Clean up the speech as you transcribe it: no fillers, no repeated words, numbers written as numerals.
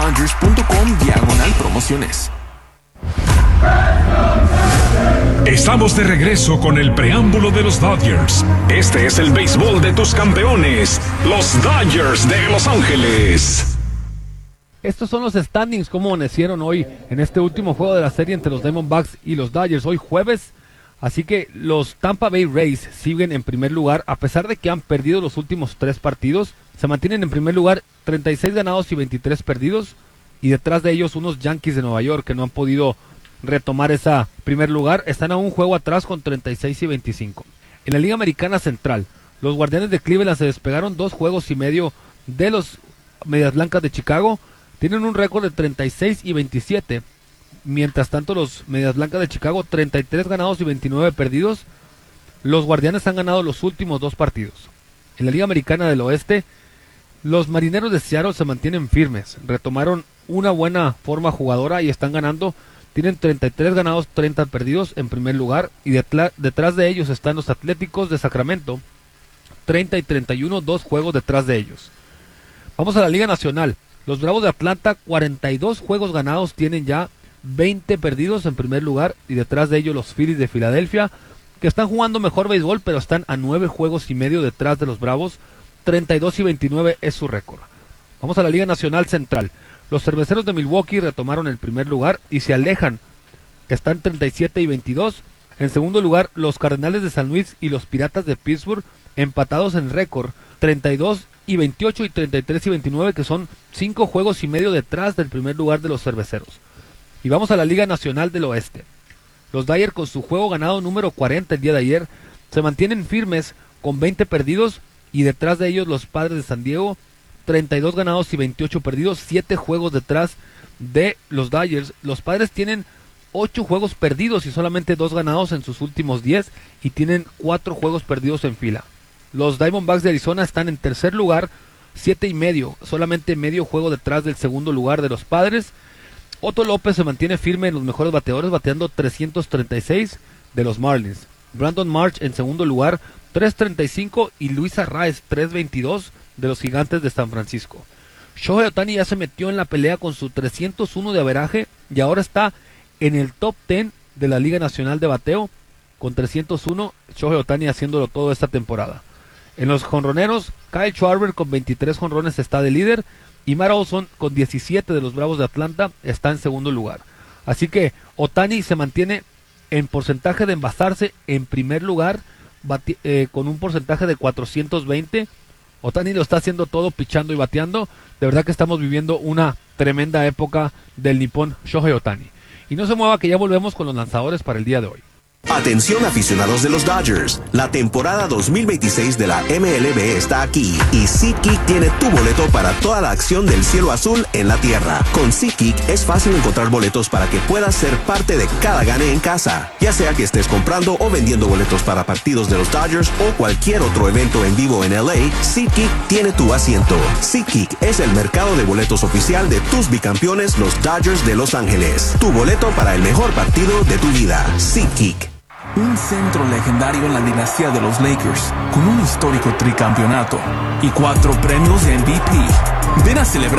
www.dodgers.com/promociones. Estamos de regreso con el preámbulo de los Dodgers. Este es el béisbol de tus campeones, los Dodgers de Los Ángeles. Estos son los standings, como amanecieron hoy en este último juego de la serie entre los Diamondbacks y los Dodgers, hoy jueves. Así que los Tampa Bay Rays siguen en primer lugar, a pesar de que han perdido los últimos 3 partidos. Se mantienen en primer lugar, 36 ganados y 23 perdidos. Y detrás de ellos unos Yankees de Nueva York que no han podido retomar ese primer lugar. Están a un juego atrás con 36 y 25. En la Liga Americana Central, los Guardianes de Cleveland se despegaron 2 juegos y medio de los Medias Blancas de Chicago. Tienen un récord de 36 y 27. Mientras tanto, los Medias Blancas de Chicago, 33 ganados y 29 perdidos. Los Guardianes han ganado los últimos 2 partidos. En la Liga Americana del Oeste, los Marineros de Seattle se mantienen firmes. Retomaron una buena forma jugadora y están ganando. Tienen 33 ganados, 30 perdidos en primer lugar. Y detrás de ellos están los Atléticos de Sacramento, 30 y 31, 2 juegos detrás de ellos. Vamos a la Liga Nacional. Los Bravos de Atlanta, 42 juegos ganados, tienen ya 20 perdidos en primer lugar, y detrás de ellos los Phillies de Filadelfia, que están jugando mejor béisbol, pero están a 9 juegos y medio detrás de los Bravos. 32 y 29 es su récord. Vamos a la Liga Nacional Central. Los Cerveceros de Milwaukee retomaron el primer lugar y se alejan. Están 37 y 22. En segundo lugar, los Cardenales de San Luis y los Piratas de Pittsburgh, empatados en récord, 32 y 28 y 33 y 29, que son 5 juegos y medio detrás del primer lugar de los Cerveceros. Y vamos a la Liga Nacional del Oeste. Los Dodgers, con su juego ganado número 40 el día de ayer, se mantienen firmes con 20 perdidos, y detrás de ellos los Padres de San Diego, 32 ganados y 28 perdidos, 7 juegos detrás de los Dodgers. Los Padres tienen 8 juegos perdidos y solamente 2 ganados en sus últimos 10, y tienen 4 juegos perdidos en fila. Los Diamondbacks de Arizona están en tercer lugar, 7 y medio, solamente medio juego detrás del segundo lugar de los Padres. Otto López se mantiene firme en los mejores bateadores, bateando 336 de los Marlins. Brandon March en segundo lugar, 335, y Luis Arraez, 322 de los Gigantes de San Francisco. Shohei Ohtani ya se metió en la pelea con su 301 de averaje y ahora está en el top 10 de la Liga Nacional de Bateo con 301. Shohei Ohtani haciéndolo todo esta temporada. En los jonroneros, Kyle Schwarber con 23 jonrones está de líder, y Matt Olson con 17 de los Bravos de Atlanta está en segundo lugar. Así que Ohtani se mantiene en porcentaje de envasarse en primer lugar, con un porcentaje de 420. Ohtani lo está haciendo todo, pichando y bateando. De verdad que estamos viviendo una tremenda época del nipón Shohei Ohtani. Y no se mueva, que ya volvemos con los lanzadores para el día de hoy. Atención, aficionados de los Dodgers, la temporada 2026 de la MLB está aquí y SeatGeek tiene tu boleto para toda la acción del cielo azul en la tierra. Con SeatGeek es fácil encontrar boletos para que puedas ser parte de cada gane en casa, ya sea que estés comprando o vendiendo boletos para partidos de los Dodgers o cualquier otro evento en vivo en LA. SeatGeek tiene tu asiento. SeatGeek es el mercado de boletos oficial de tus bicampeones, los Dodgers de Los Ángeles. Tu boleto para el mejor partido de tu vida. SeatGeek. Un centro legendario en la dinastía de los Lakers, con un histórico tricampeonato y 4 premios de MVP. Ven a celebrar